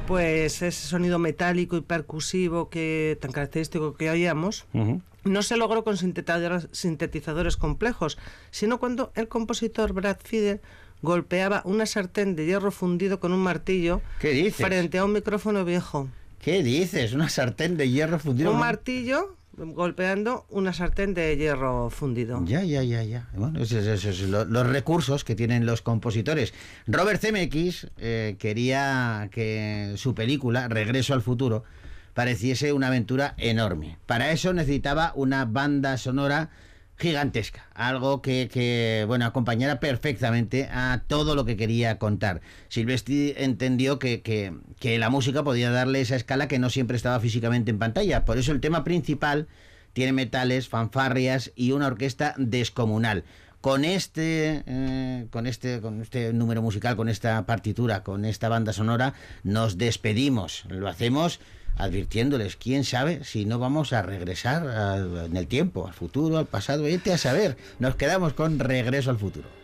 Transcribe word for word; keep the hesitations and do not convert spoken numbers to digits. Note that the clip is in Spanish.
pues ese sonido metálico y percusivo que tan característico que oíamos, uh-huh. no se logró con sintetizadores, sintetizadores complejos, sino cuando el compositor Brad Fiedel golpeaba una sartén de hierro fundido con un martillo. ¿Qué dices? Frente a un micrófono viejo. ¿Qué dices? ¿Una sartén de hierro fundido? Un martillo golpeando una sartén de hierro fundido. Ya, ya, ya, ya. Bueno, esos es, es, es, lo, los recursos que tienen los compositores. Robert Zemeckis eh, quería que su película, Regreso al Futuro, pareciese una aventura enorme. Para eso necesitaba una banda sonora gigantesca, algo que, que bueno, acompañara perfectamente a todo lo que quería contar. Silvestri entendió que, que, que la música podía darle esa escala que no siempre estaba físicamente en pantalla. Por eso el tema principal tiene metales, fanfarrias y una orquesta descomunal. Con este, eh, con este, con este número musical, con esta partitura, con esta banda sonora, nos despedimos. Lo hacemos advirtiéndoles, quién sabe si no vamos a regresar a, en el tiempo, al futuro, al pasado, vete a saber. Nos quedamos con Regreso al Futuro.